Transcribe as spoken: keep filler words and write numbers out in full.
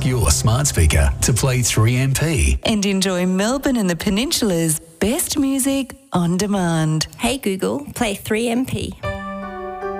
your smart speaker to play three M P. And enjoy Melbourne and the Peninsula's best music on demand. Hey Google, play three M P.